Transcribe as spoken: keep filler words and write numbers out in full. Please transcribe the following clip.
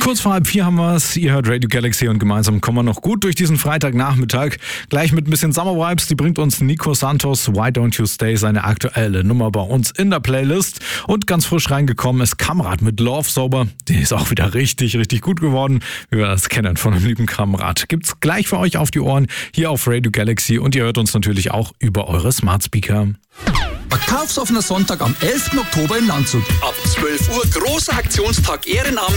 Kurz vor halb vier haben wir es. Ihr hört Radio Galaxy und gemeinsam kommen wir noch gut durch diesen Freitagnachmittag. Gleich mit ein bisschen Summer Vibes. Die bringt uns Nico Santos, Why Don't You Stay, seine aktuelle Nummer bei uns in der Playlist. Und ganz frisch reingekommen ist Kamerad mit Love Sober. Die ist auch wieder richtig, richtig gut geworden, wie wir das kennen von dem lieben Kamerad. Gibt's gleich für euch auf die Ohren hier auf Radio Galaxy und ihr hört uns natürlich auch über eure Smart Speaker. Verkaufsoffener Sonntag am elften Oktober in Landshut. Ab zwölf Uhr großer Aktionstag Ehrenamt